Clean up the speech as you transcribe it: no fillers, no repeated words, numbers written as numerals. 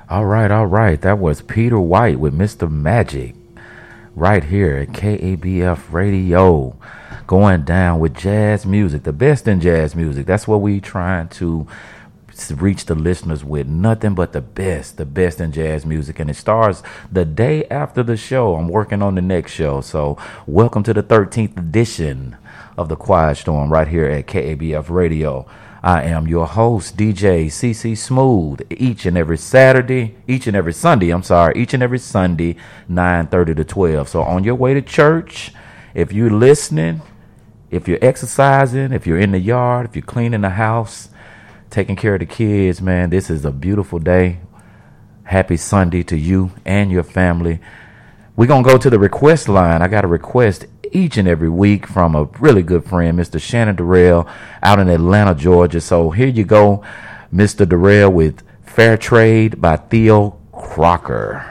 All right. That was Peter White with Mr. Magic right here at KABF Radio. Going down with jazz music, the best in jazz music. That's what we trying to reach the listeners with. Nothing but the best in jazz music. And it starts the day after the show. I'm working on the next show. So welcome to the 13th edition of the Quiet Storm right here at KABF Radio. I am your host, DJ CC Smooth, each and every Sunday, 9:30 to 12. So on your way to church, if you're listening, if you're exercising, if you're in the yard, if you're cleaning the house, taking care of the kids, man, this is a beautiful day. Happy Sunday to you and your family. We're going to go to the request line. I got a request each and every week from a really good friend, Mr. Shannon Durrell, out in Atlanta, Georgia. So here you go, Mr. Durrell, with Fair Trade by Theo Crocker.